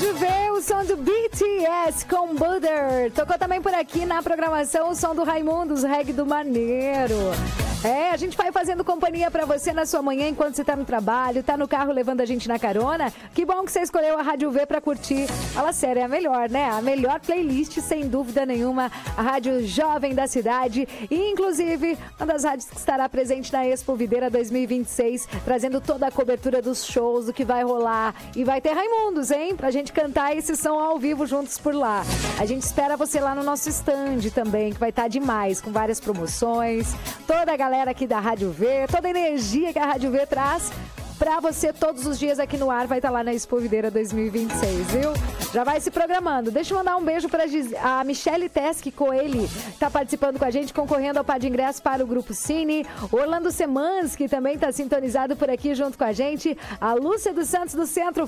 Rádio V, o som do BTS com Butter. Tocou também por aqui na programação o som do Raimundos, reggae do Maneiro. A gente vai fazendo companhia pra você na sua manhã enquanto você tá no trabalho, tá no carro levando a gente na carona. Que bom que você escolheu a Rádio V pra curtir. Fala sério, é a melhor, né? A melhor playlist, sem dúvida nenhuma. A Rádio Jovem da cidade. E, inclusive, uma das rádios que estará presente na Expo Videira 2026, trazendo toda a cobertura dos shows, do que vai rolar. E vai ter Raimundos, hein? Pra gente cantar esse som ao vivo juntos por lá. A gente espera você lá no nosso stand também, que vai estar demais, com várias promoções. Toda a galera aqui da Rádio V, toda a energia que a Rádio V traz pra você todos os dias aqui no ar, vai estar lá na Expo Videira 2026, viu? Já vai se programando. Deixa eu mandar um beijo pra a Michele Teske Coelho, que tá participando com a gente, concorrendo ao par de ingresso para o Grupo Cine. Orlando Semansky também tá sintonizado por aqui junto com a gente. A Lúcia dos Santos do Centro